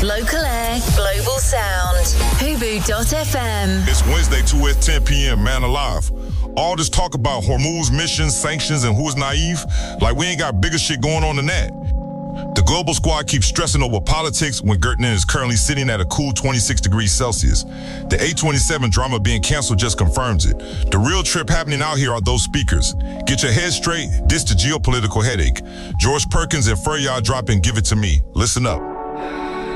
Local air, global sound. Hubu.fm. It's Wednesday, 2 at 10 p.m., man alive. All this talk about Hormuz missions, sanctions, and who's naive, like we ain't got bigger shit going on than that. The Global Squad keeps stressing over politics when Gertner is currently sitting at a cool 26 degrees Celsius. The A27 drama being canceled just confirms it. The real trip happening out here are those speakers. Get your head straight, this the geopolitical headache. George Perkins and Faryad drop in Give It To Me. Listen up.